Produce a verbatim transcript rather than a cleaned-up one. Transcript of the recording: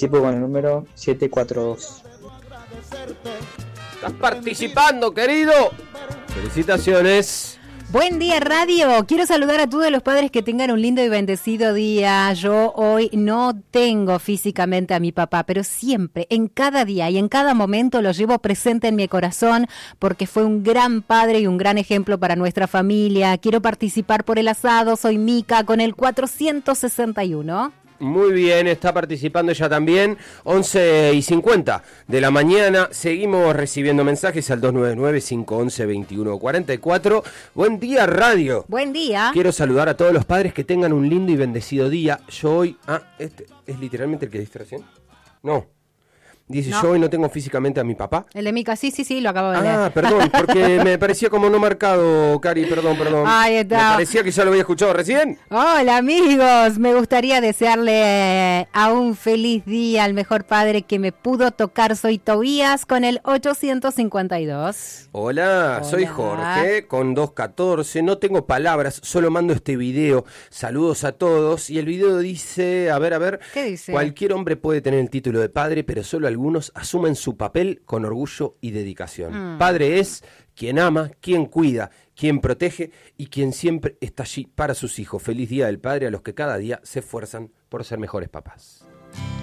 participo con el número siete cuatro dos. ¿Estás participando, querido? Felicitaciones. Buen día, radio. Quiero saludar a todos los padres que tengan un lindo y bendecido día. Yo hoy no tengo físicamente a mi papá, pero siempre, en cada día y en cada momento lo llevo presente en mi corazón porque fue un gran padre y un gran ejemplo para nuestra familia. Quiero participar por el asado. Soy Mica con el cuatrocientos sesenta y uno. Muy bien, está participando ella también. once y cincuenta de la mañana. Seguimos recibiendo mensajes al dos nueve nueve, cinco once, veintiuno cuarenta y cuatro. Buen día, radio. Buen día. Quiero saludar a todos los padres que tengan un lindo y bendecido día. Yo hoy... Ah, ¿este es literalmente el que diste recién? No. Dice, no. Yo hoy no tengo físicamente a mi papá. El de Mica, sí, sí, sí, lo acabo de leer. Ah, perdón, porque me parecía como no marcado, Cari, perdón, perdón. Ahí está. Me parecía que ya lo había escuchado recién. Hola, amigos. Me gustaría desearle a un feliz día al mejor padre que me pudo tocar. Soy Tobías con el ochocientos cincuenta y dos. Hola, Hola. soy Jorge con doscientos catorce. No tengo palabras, solo mando este video. Saludos a todos. Y el video dice, a ver, a ver. ¿Qué dice? Cualquier hombre puede tener el título de padre, pero solo algunos asumen su papel con orgullo y dedicación. Mm. Padre es quien ama, quien cuida, quien protege y quien siempre está allí para sus hijos. Feliz Día del Padre a los que cada día se esfuerzan por ser mejores papás.